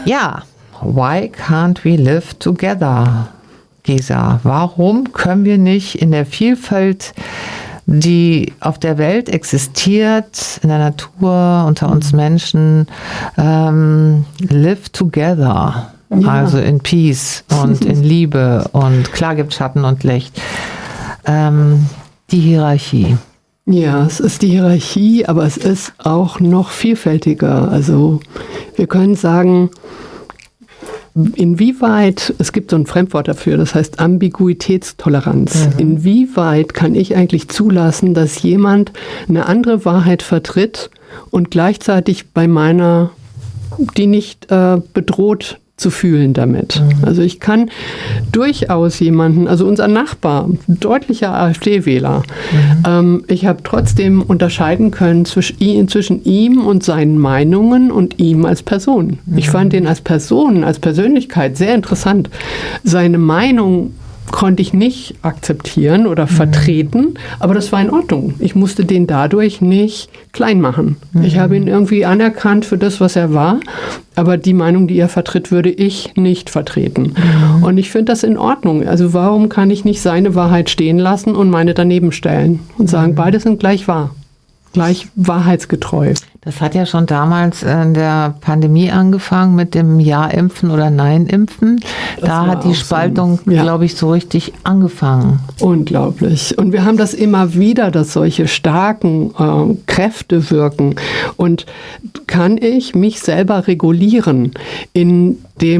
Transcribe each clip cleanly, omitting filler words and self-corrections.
Ja, why can't we live together, Gesa? Warum können wir nicht in der Vielfalt, die auf der Welt existiert, in der Natur, unter uns Menschen, live together? Ja. Also in Peace und in Liebe und klar gibt Schatten und Licht. Die Hierarchie. Ja, es ist die Hierarchie, aber es ist auch noch vielfältiger. Also wir können sagen, inwieweit, es gibt so ein Fremdwort dafür, das heißt Ambiguitätstoleranz. Mhm. Inwieweit kann ich eigentlich zulassen, dass jemand eine andere Wahrheit vertritt und gleichzeitig bei meiner, die nicht bedroht zu fühlen damit. Mhm. Also ich kann durchaus jemanden, also unser Nachbar, deutlicher AfD-Wähler, ich habe trotzdem unterscheiden können zwischen ihm und seinen Meinungen und ihm als Person. Mhm. Ich fand ihn als Person, als Persönlichkeit sehr interessant. Seine Meinung konnte ich nicht akzeptieren oder vertreten, aber das war in Ordnung. Ich musste den dadurch nicht klein machen. Ich habe ihn irgendwie anerkannt für das, was er war, aber die Meinung, die er vertritt, würde ich nicht vertreten. Und ich finde das in Ordnung. Also warum kann ich nicht seine Wahrheit stehen lassen und meine daneben stellen und sagen, beide sind gleich wahr, gleich wahrheitsgetreu. Das hat ja schon damals in der Pandemie angefangen mit dem Ja-Impfen oder Nein-Impfen. Da hat die Spaltung, so, glaube ich, so richtig angefangen. Unglaublich. Und wir haben das immer wieder, dass solche starken Kräfte wirken. Und kann ich mich selber regulieren im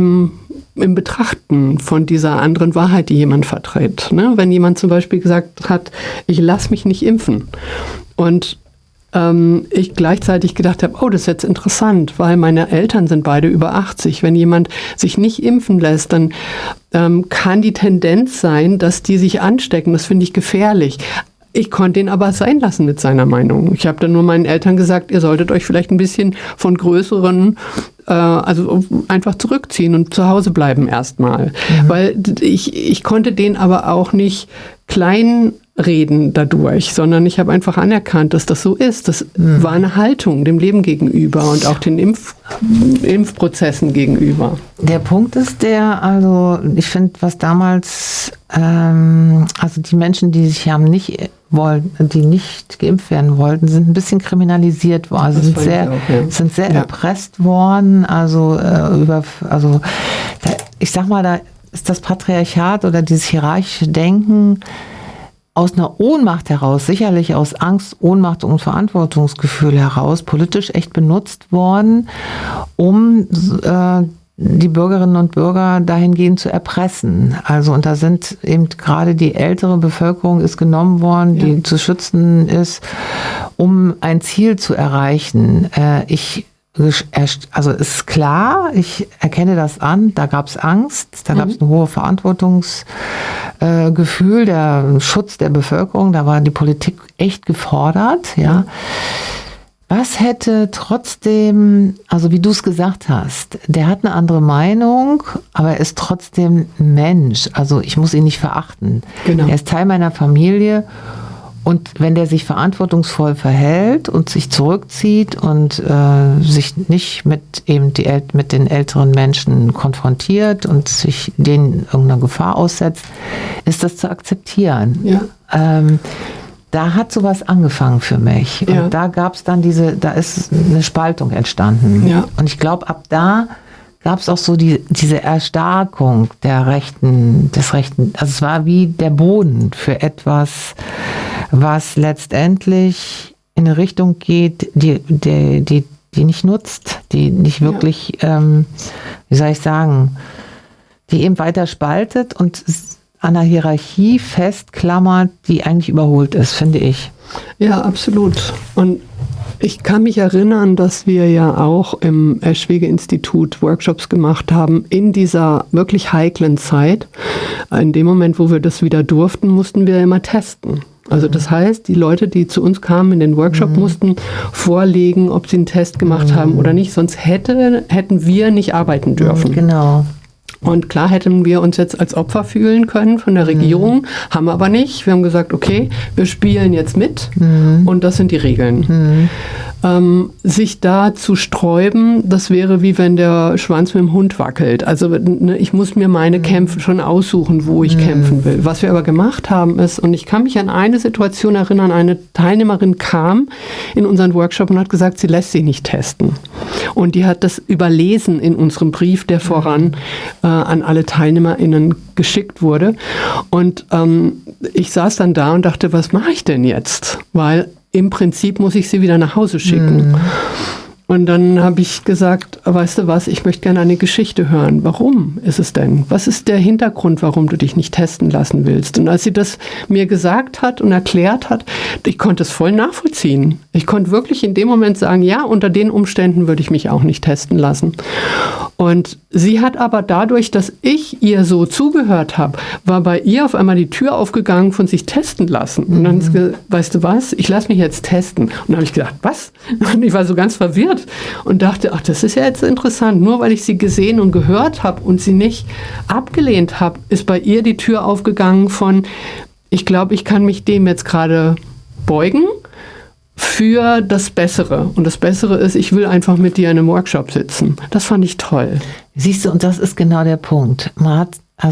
Betrachten von dieser anderen Wahrheit, die jemand vertritt. Ne? Wenn jemand zum Beispiel gesagt hat, ich lasse mich nicht impfen und ich gleichzeitig gedacht habe, oh, das ist jetzt interessant, weil meine Eltern sind beide über 80. Wenn jemand sich nicht impfen lässt, dann kann die Tendenz sein, dass die sich anstecken. Das finde ich gefährlich. Ich konnte ihn aber sein lassen mit seiner Meinung. Ich habe dann nur meinen Eltern gesagt, ihr solltet euch vielleicht ein bisschen von größeren, also einfach zurückziehen und zu Hause bleiben erstmal. Weil ich konnte den aber auch nicht klein reden dadurch, sondern ich habe einfach anerkannt, dass das so ist. Das war eine Haltung dem Leben gegenüber und auch den Impfprozessen gegenüber. Der Punkt ist also ich finde, was damals, also die Menschen, die sich haben die nicht geimpft werden wollten, sind ein bisschen kriminalisiert worden, also sind sehr erpresst worden, ich sag mal, da ist das Patriarchat oder dieses hierarchische Denken aus einer Ohnmacht heraus, sicherlich aus Angst, Ohnmacht und Verantwortungsgefühl heraus, politisch echt benutzt worden, um die Bürgerinnen und Bürger dahingehend zu erpressen. Also und da sind eben gerade die ältere Bevölkerung ist genommen worden, die zu schützen ist, um ein Ziel zu erreichen. Also ist klar, ich erkenne das an, da gab es Angst, da gab es ein hohes Verantwortungsgefühl, der Schutz der Bevölkerung, da war die Politik echt gefordert, ja. Was hätte trotzdem, also wie du es gesagt hast, der hat eine andere Meinung, aber er ist trotzdem ein Mensch, also ich muss ihn nicht verachten. Genau. Er ist Teil meiner Familie. Und wenn der sich verantwortungsvoll verhält und sich zurückzieht und sich nicht mit den älteren Menschen konfrontiert und sich denen irgendeiner Gefahr aussetzt, ist das zu akzeptieren. Ja. Da hat sowas angefangen für mich. Ja. Und da gab es dann da ist eine Spaltung entstanden. Ja. Und ich glaube, ab da gab es auch so diese Erstarkung des Rechten. Also es war wie der Boden für etwas, was letztendlich in eine Richtung geht, die nicht nutzt, die nicht wirklich, wie soll ich sagen, die eben weiter spaltet und an der Hierarchie festklammert, die eigentlich überholt ist, finde ich. Ja, absolut. Und ich kann mich erinnern, dass wir ja auch im Eschwege-Institut Workshops gemacht haben in dieser wirklich heiklen Zeit. In dem Moment, wo wir das wieder durften, mussten wir immer testen. Also das heißt, die Leute, die zu uns kamen in den Workshop, mussten vorlegen, ob sie einen Test gemacht haben oder nicht. Sonst hätten wir nicht arbeiten dürfen. Genau. Und klar hätten wir uns jetzt als Opfer fühlen können von der Regierung, haben wir aber nicht. Wir haben gesagt, okay, wir spielen jetzt mit und das sind die Regeln. Sich da zu sträuben, das wäre wie wenn der Schwanz mit dem Hund wackelt. Also ne, ich muss mir meine Kämpfe schon aussuchen, wo ich kämpfen will. Was wir aber gemacht haben ist, und ich kann mich an eine Situation erinnern, eine Teilnehmerin kam in unseren Workshop und hat gesagt, sie lässt sich nicht testen. Und die hat das überlesen in unserem Brief, der voran an alle TeilnehmerInnen geschickt wurde. Und ich saß dann da und dachte, was mache ich denn jetzt? Weil im Prinzip muss ich sie wieder nach Hause schicken. Und dann habe ich gesagt, weißt du was, ich möchte gerne eine Geschichte hören. Warum ist es denn? Was ist der Hintergrund, warum du dich nicht testen lassen willst? Und als sie das mir gesagt hat und erklärt hat, ich konnte es voll nachvollziehen. Ich konnte wirklich in dem Moment sagen, ja, unter den Umständen würde ich mich auch nicht testen lassen. Und sie hat aber dadurch, dass ich ihr so zugehört habe, war bei ihr auf einmal die Tür aufgegangen von sich testen lassen. Und dann hat sie gesagt, weißt du was, ich lasse mich jetzt testen. Und dann habe ich gedacht, was? Und ich war so ganz verwirrt und dachte, ach, das ist ja jetzt interessant. Nur weil ich sie gesehen und gehört habe und sie nicht abgelehnt habe, ist bei ihr die Tür aufgegangen von, ich glaube, ich kann mich dem jetzt gerade beugen für das Bessere. Und das Bessere ist, ich will einfach mit dir in einem Workshop sitzen. Das fand ich toll. Siehst du, und das ist genau der Punkt. Man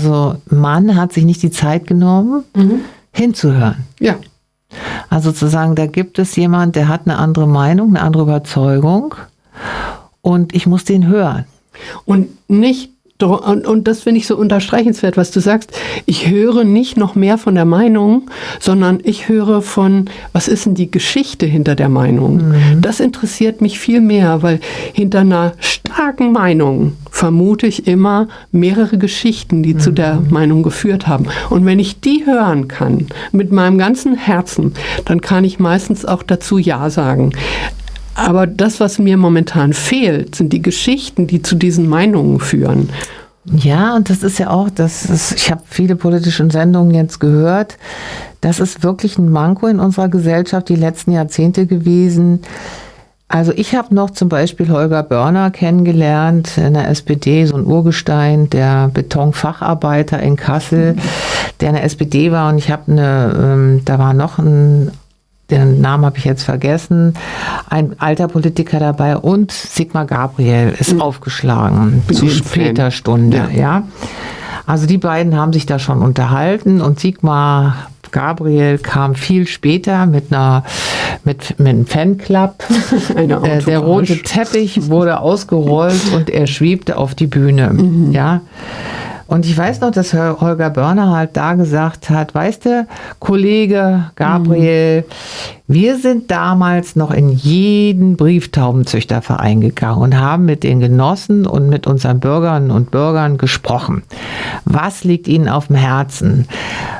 hat sich nicht die Zeit genommen, hinzuhören. Ja. Also zu sagen, da gibt es jemand, der hat eine andere Meinung, eine andere Überzeugung und ich muss den hören. Und nicht, und das finde ich so unterstreichenswert, was du sagst, ich höre nicht noch mehr von der Meinung, sondern ich höre von, was ist denn die Geschichte hinter der Meinung? Das interessiert mich viel mehr, weil hinter einer starken Meinung vermute ich immer mehrere Geschichten, die zu der Meinung geführt haben. Und wenn ich die hören kann, mit meinem ganzen Herzen, dann kann ich meistens auch dazu Ja sagen. Aber das, was mir momentan fehlt, sind die Geschichten, die zu diesen Meinungen führen. Ja, und das ist ja auch, ich habe viele politische Sendungen jetzt gehört, das ist wirklich ein Manko in unserer Gesellschaft die letzten Jahrzehnte gewesen. Also ich habe noch zum Beispiel Holger Börner kennengelernt in der SPD, so ein Urgestein, der Betonfacharbeiter in Kassel, der in der SPD war, und ich habe da war noch den Namen habe ich jetzt vergessen, ein alter Politiker dabei, und Sigmar Gabriel ist aufgeschlagen zu später Stunde. Ja. Also die beiden haben sich da schon unterhalten, und Sigmar Gabriel kam viel später mit einem Fanclub. Der rote Teppich wurde ausgerollt und er schwebte auf die Bühne. Ja. Und ich weiß noch, dass Holger Börner halt da gesagt hat, weißt du, Kollege Gabriel, wir sind damals noch in jeden Brieftaubenzüchterverein gegangen und haben mit den Genossen und mit unseren Bürgerinnen und Bürgern gesprochen. Was liegt ihnen auf dem Herzen?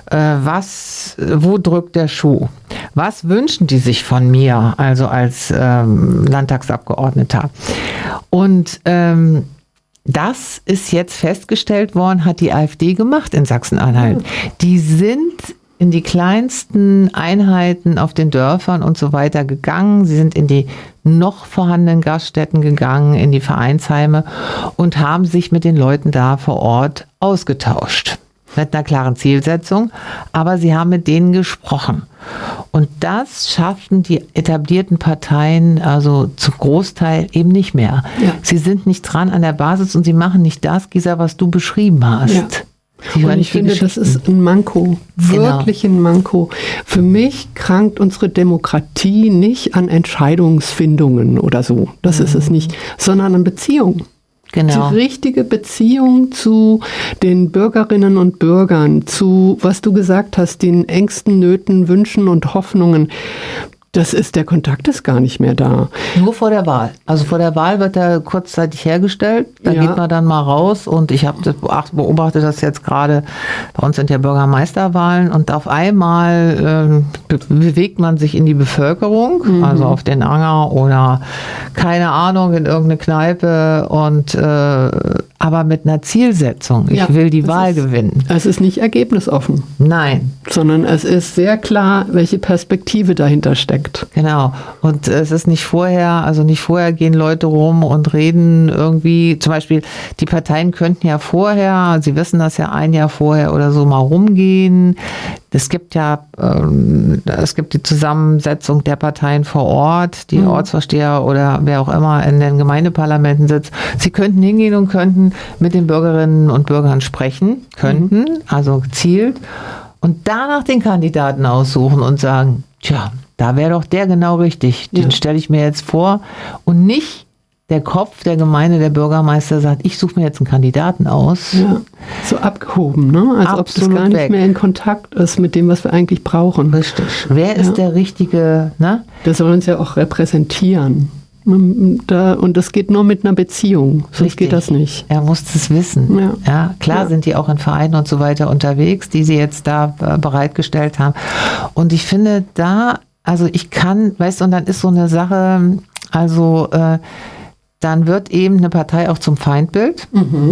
Wo drückt der Schuh? Was wünschen die sich von mir, also als Landtagsabgeordneter? Und das ist jetzt festgestellt worden, hat die AfD gemacht in Sachsen-Anhalt. Die sind in die kleinsten Einheiten auf den Dörfern und so weiter gegangen. Sie sind in die noch vorhandenen Gaststätten gegangen, in die Vereinsheime, und haben sich mit den Leuten da vor Ort ausgetauscht. Mit einer klaren Zielsetzung, aber sie haben mit denen gesprochen. Und das schafften die etablierten Parteien also zum Großteil eben nicht mehr. Ja. Sie sind nicht dran an der Basis und sie machen nicht das, Gisa, was du beschrieben hast. Ja. Und ich finde, das ist ein Manko, wirklich ein Manko. Für mich krankt unsere Demokratie nicht an Entscheidungsfindungen oder so, das ist es nicht, sondern an Beziehungen. Genau. Die richtige Beziehung zu den Bürgerinnen und Bürgern, zu, was du gesagt hast, den Ängsten, Nöten, Wünschen und Hoffnungen. Der Kontakt ist gar nicht mehr da. Nur vor der Wahl. Also vor der Wahl wird er kurzzeitig hergestellt. Da geht man dann mal raus, und ich habe beobachtet das jetzt gerade, bei uns sind ja Bürgermeisterwahlen, und auf einmal bewegt man sich in die Bevölkerung, also auf den Anger oder keine Ahnung, in irgendeine Kneipe, und aber mit einer Zielsetzung. Ich will die Wahl gewinnen. Es ist nicht ergebnisoffen. Nein. Sondern es ist sehr klar, welche Perspektive dahinter steckt. Genau. Und es ist nicht vorher gehen Leute rum und reden irgendwie, zum Beispiel, die Parteien könnten ja vorher, sie wissen das ja ein Jahr vorher oder so mal rumgehen. Es gibt die Zusammensetzung der Parteien vor Ort, die Ortsvorsteher oder wer auch immer in den Gemeindeparlamenten sitzt. Sie könnten hingehen und könnten mit den Bürgerinnen und Bürgern sprechen, also gezielt, und danach den Kandidaten aussuchen und sagen, tja, da wäre doch der genau richtig, den stelle ich mir jetzt vor, und nicht der Kopf der Gemeinde, der Bürgermeister sagt, ich suche mir jetzt einen Kandidaten aus. Ja, so abgehoben, ne? Als ob es gar nicht mehr in Kontakt ist mit dem, was wir eigentlich brauchen. Richtig. Wer ist der Richtige, ne? Der soll uns ja auch repräsentieren. Und das geht nur mit einer Beziehung, sonst geht das nicht. Er muss das wissen. Ja, klar sind die auch in Vereinen und so weiter unterwegs, die sie jetzt da bereitgestellt haben. Und ich finde da, und dann ist so eine Sache, dann wird eben eine Partei auch zum Feindbild,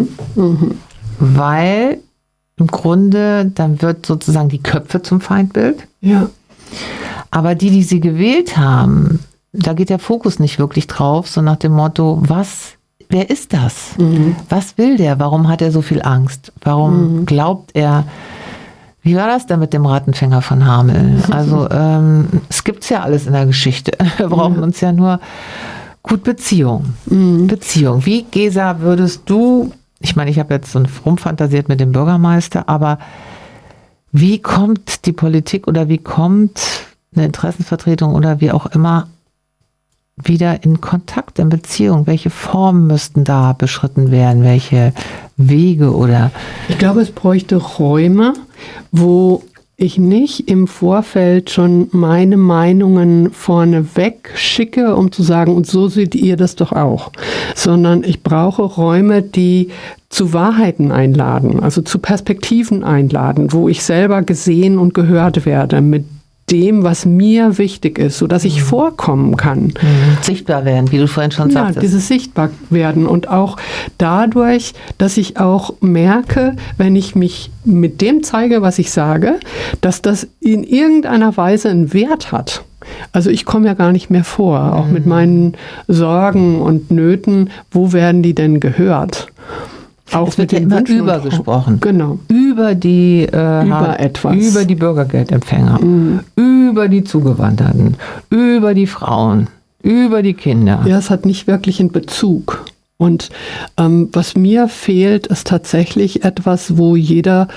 weil im Grunde dann wird sozusagen die Köpfe zum Feindbild. Ja. Aber die sie gewählt haben, da geht der Fokus nicht wirklich drauf, so nach dem Motto, wer ist das? Was will der? Warum hat er so viel Angst? Warum glaubt er? Wie war das denn mit dem Rattenfänger von Hameln? Also es gibt's ja alles in der Geschichte. Wir brauchen uns ja nur gut Beziehung. Beziehung. Wie, Gesa, würdest du, ich meine, ich habe jetzt so rumfantasiert mit dem Bürgermeister, aber wie kommt die Politik oder wie kommt eine Interessenvertretung oder wie auch immer wieder in Kontakt, in Beziehung? Welche Formen müssten da beschritten werden? Welche Wege oder? Ich glaube, es bräuchte Räume, wo ich nicht im Vorfeld schon meine Meinungen vorneweg schicke, um zu sagen, und so seht ihr das doch auch, sondern ich brauche Räume, die zu Wahrheiten einladen, also zu Perspektiven einladen, wo ich selber gesehen und gehört werde mit dem, was mir wichtig ist, sodass ich vorkommen kann. Sichtbar werden, wie du vorhin schon sagtest. Ja, dieses sichtbar werden und auch dadurch, dass ich auch merke, wenn ich mich mit dem zeige, was ich sage, dass das in irgendeiner Weise einen Wert hat. Also ich komme ja gar nicht mehr vor, auch mit meinen Sorgen und Nöten, wo werden die denn gehört? Auch es wird ja immer übergesprochen. Genau. Über die etwas. Bürgergeldempfänger, über die Zugewanderten, über die Frauen, über die Kinder. Ja, es hat nicht wirklich einen Bezug. Und was mir fehlt, ist tatsächlich etwas, wo jeder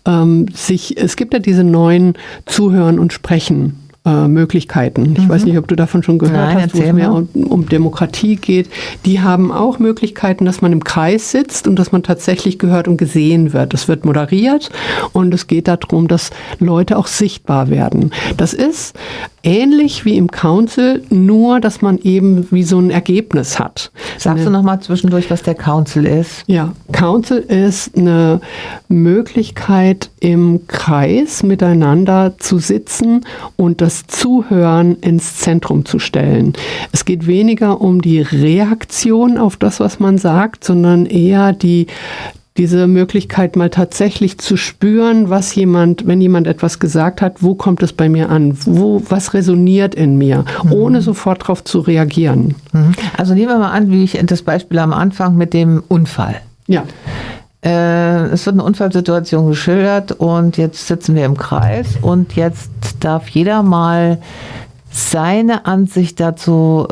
es gibt ja diese neuen Zuhören und Sprechen. Möglichkeiten. Ich weiß nicht, ob du davon schon gehört hast, wo es mehr um Demokratie geht. Die haben auch Möglichkeiten, dass man im Kreis sitzt und dass man tatsächlich gehört und gesehen wird. Es wird moderiert und es geht darum, dass Leute auch sichtbar werden. Das ist ähnlich wie im Council, nur dass man eben wie so ein Ergebnis hat. Sagst du noch mal zwischendurch, was der Council ist? Ja, Council ist eine Möglichkeit, im Kreis miteinander zu sitzen und das Zuhören ins Zentrum zu stellen. Es geht weniger um die Reaktion auf das, was man sagt, sondern eher diese Möglichkeit mal tatsächlich zu spüren, wenn jemand etwas gesagt hat, wo kommt es bei mir an? Was resoniert in mir? Ohne sofort darauf zu reagieren. Also nehmen wir mal an, wie ich das Beispiel am Anfang mit dem Unfall. Ja. Es wird eine Unfallsituation geschildert und jetzt sitzen wir im Kreis und jetzt darf jeder mal seine Ansicht dazu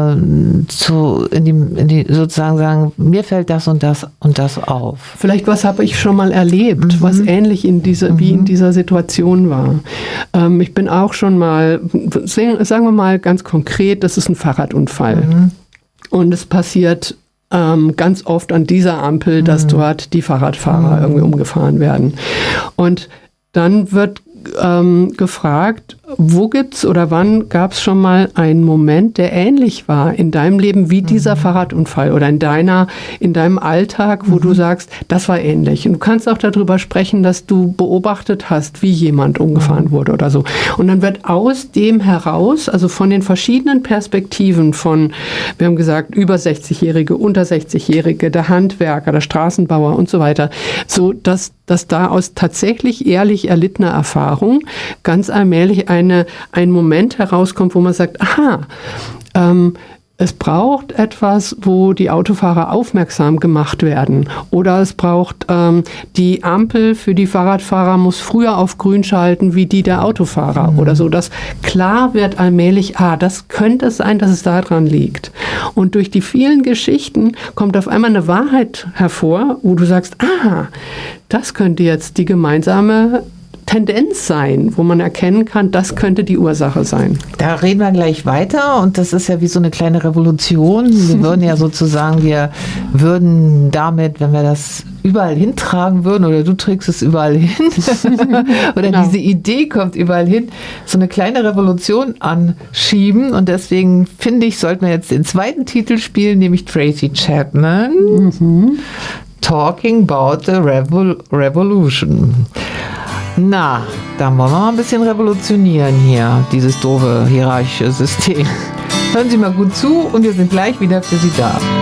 sozusagen sagen, mir fällt das und das auf. Vielleicht was habe ich schon mal erlebt, was ähnlich wie in dieser Situation war. Ich bin auch schon mal, sagen wir mal ganz konkret, das ist ein Fahrradunfall. Und es passiert ganz oft an dieser Ampel, dass dort die Fahrradfahrer irgendwie umgefahren werden. Und dann wird gefragt, wo gibt's oder wann gab es schon mal einen Moment, der ähnlich war in deinem Leben wie dieser Fahrradunfall oder in deinem Alltag, wo du sagst, das war ähnlich. Und du kannst auch darüber sprechen, dass du beobachtet hast, wie jemand umgefahren wurde oder so. Und dann wird aus dem heraus, also von den verschiedenen Perspektiven von, wir haben gesagt, über 60-Jährige, unter 60-Jährige, der Handwerker, der Straßenbauer und so weiter, so dass da aus tatsächlich ehrlich erlittener Erfahrung ganz allmählich ein Moment herauskommt, wo man sagt, aha, es braucht etwas, wo die Autofahrer aufmerksam gemacht werden. Oder es braucht die Ampel für die Fahrradfahrer muss früher auf grün schalten wie die der Autofahrer oder so, dass klar wird allmählich, das könnte es sein, dass es daran liegt. Und durch die vielen Geschichten kommt auf einmal eine Wahrheit hervor, wo du sagst, das könnte jetzt die gemeinsame Tendenz sein, wo man erkennen kann, das könnte die Ursache sein. Da reden wir gleich weiter und das ist ja wie so eine kleine Revolution. Wir würden ja sozusagen, wir würden damit, wenn wir das überall hintragen würden oder du trägst es überall hin oder genau. Diese Idee kommt überall hin, so eine kleine Revolution anschieben und deswegen finde ich, sollten wir jetzt den zweiten Titel spielen, nämlich Tracy Chapman, Talking About the Revolution. Na, dann wollen wir mal ein bisschen revolutionieren hier, dieses doofe hierarchische System. Hören Sie mal gut zu und wir sind gleich wieder für Sie da.